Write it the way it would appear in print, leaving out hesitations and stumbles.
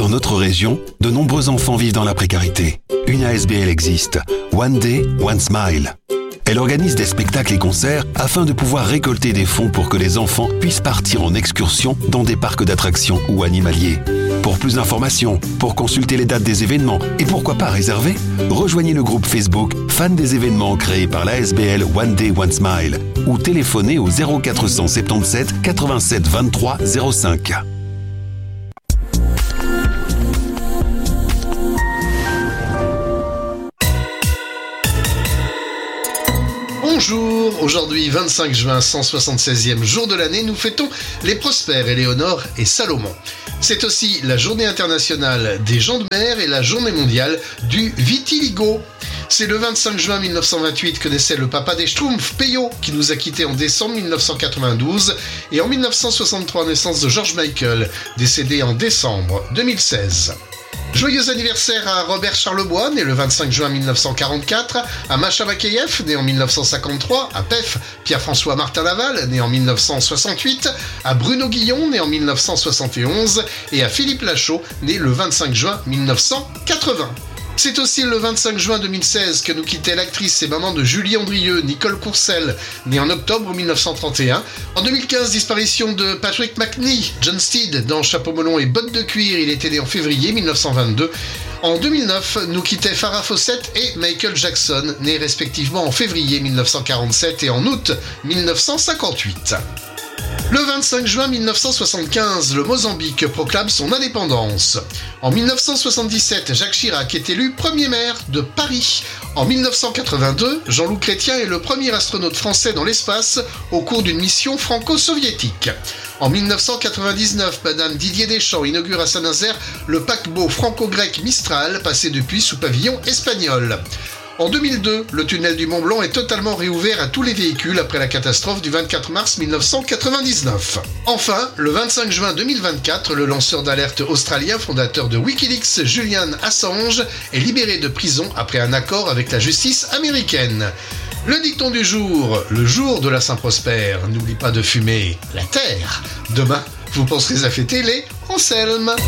notre région, de nombreux enfants vivent dans la précarité. Une ASBL existe, One Day, One Smile. Elle organise des spectacles et concerts afin de pouvoir récolter des fonds pour que les enfants puissent partir en excursion dans des parcs d'attractions ou animaliers. Pour plus d'informations, pour consulter les dates des événements et pourquoi pas réserver, rejoignez le groupe Facebook Fans des événements créé par l'ASBL One Day One Smile ou téléphonez au 0477 87 23 05. Bonjour, aujourd'hui 25 juin, 176e jour de l'année, nous fêtons les Prosper, Éléonore et Salomon. C'est aussi la journée internationale des gens de mer et la journée mondiale du vitiligo. C'est le 25 juin 1928 que naissait le papa des Schtroumpfs, Peyo, qui nous a quittés en décembre 1992, et en 1963, naissance de George Michael, décédé en décembre 2016. Joyeux anniversaire à Robert Charlebois, né le 25 juin 1944, à Macha Makeyev, né en 1953, à Pef, Pierre-François Martin Laval, né en 1968, à Bruno Guillon, né en 1971, et à Philippe Lachaud, né le 25 juin 1980. C'est aussi le 25 juin 2016 que nous quittait l'actrice et maman de Julie Andrieux, Nicole Courcelles, née en octobre 1931. En 2015, disparition de Patrick McNee, John Steed dans Chapeau melon et bottes de cuir, il était né en février 1922. En 2009, nous quittaient Farrah Fawcett et Michael Jackson, nés respectivement en février 1947 et en août 1958. Le 25 juin 1975, le Mozambique proclame son indépendance. En 1977, Jacques Chirac est élu premier maire de Paris. En 1982, Jean-Loup Chrétien est le premier astronaute français dans l'espace au cours d'une mission franco-soviétique. En 1999, Madame Didier Deschamps inaugure à Saint-Nazaire le paquebot franco-grec Mistral, passé depuis sous pavillon espagnol. En 2002, le tunnel du Mont Blanc est totalement réouvert à tous les véhicules après la catastrophe du 24 mars 1999. Enfin, le 25 juin 2024, le lanceur d'alerte australien fondateur de Wikileaks, Julian Assange, est libéré de prison après un accord avec la justice américaine. Le dicton du jour, le jour de la Saint-Prosper, n'oublie pas de fumer la terre. Demain, vous penserez à fêter les Anselmes.